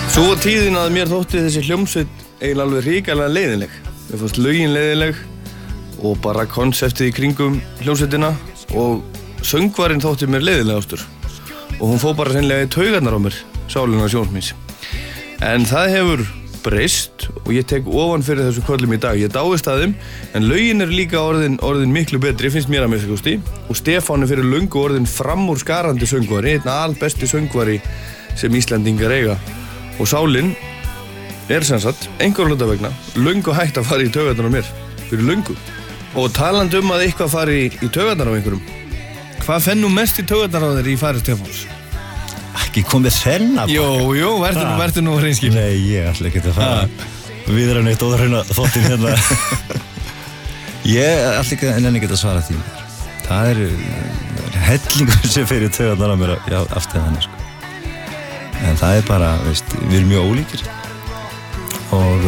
Svo var tíðin að mér þótti þessi hljómsveit eiginlega alveg hrikalega leiðinleg. Mér fannst lögin leiðinleg og bara konseptið í kringum hljómsveitina og söngvarinn þótti mér leiðilegastur. Og hún fór bara sennilega í taugarnar á mér, Sálina Sjónsmíns. En það hefur breyst og ég tek ofan fyrir þessu köllum í dag. Ég dáist að þeim, en lögin líka orðin miklu betri, finnst mér að mér skosti. Og Stefán fyrir löngu orðin framúrskarandi söngvari, einn albesti söngvari sem Íslendingar eiga. Og Sálin sem sagt, einhverjum hluta vegna, löngu hægt að fara í taugarnar á mér, fyrir löngu. Og talandi að eitthvað fari í taugarnar á einhverjum, hvað fenn nú mest í taugarnar á þér í fari Stefáns? Ekki komið þennan. Jó, verður nú hreinskil. Nei, ég ætla ekki að fara viðra neitt óðarhrauna þóttin hérna. Ég ætla ekki að svara því. Það er hellingur sem fer í taugarnar á mér aftur þannig, sko. En það er bara, veist, við erum mjög ólíkir og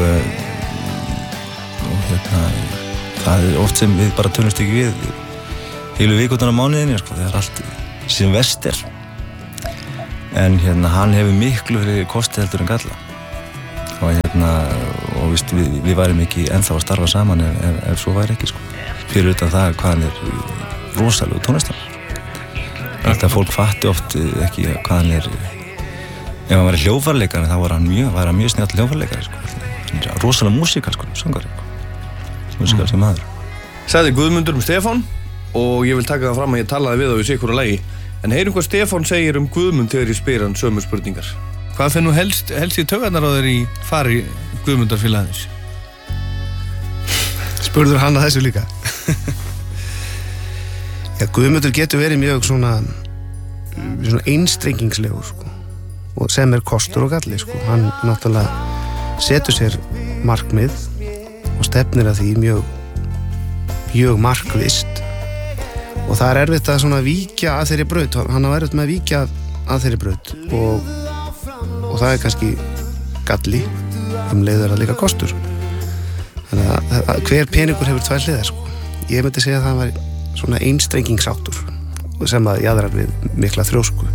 hérna, það er oft sem við bara tölumst ekki við heilu vikurnar á mánuðinni, sko, þegar allt sem verst er. En hérna, hann hefur miklu fyrir kosti heldur en galla og hérna, og veist, við værum ekki ennþá að starfa saman ef svo væri ekki, sko. Fyrir utan það hvað hann er rosalegu tónlistarmaður. Þetta fólk fatti oft ekki hvað hann er. Ef hann væri hljóðfæraleikari þá var hann mjög snjall hljóðfæraleikari, sko. Hann er rosalega músíkal, sko, söngari, músíkal sem maður. Sagði Guðmundur Stefán og ég vil taka það fram að ég talaði við á í sikuru lagi. En heyrum hvað Stefán segir Guðmund þegar ég spyr hann sömu spurningar. Hvað fenn nú helst í taugarnar á þér í fari Guðmundar félagsins? Spurður hann að þessu líka? Já, Guðmundur getur verið mjög svona einstrengingslegur, sko. Og sem kostur og galli, sko. Hann náttúrulega setur sér markmið og stefnir að því mjög markvisst og það er erfitt að svona víkja að þeirri braut. Hann á erfitt með að víkja að þeirri braut og það er kannski galli leiður að líka kostur. Þannig að hver peningur hefur tvær hliðar, sko. Ég myndi segja að það var svona einstrengingsháttur sem að jaðrar við mikla þrjósku.